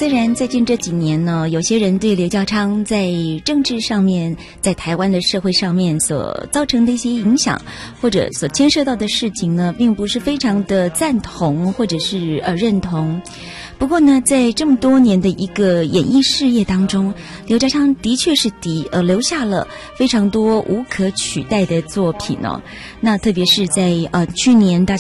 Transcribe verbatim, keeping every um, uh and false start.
虽然最近这几年呢，有些人对刘家昌在政治上面，在台湾的社会上面所造成的一些影响，或者所牵涉到的事情呢，并不是非常的赞同或者是呃认同。不过呢，在这么多年的一个演艺事业当中，刘家昌的确是的呃留下了非常多无可取代的作品哦。那特别是在呃去年大家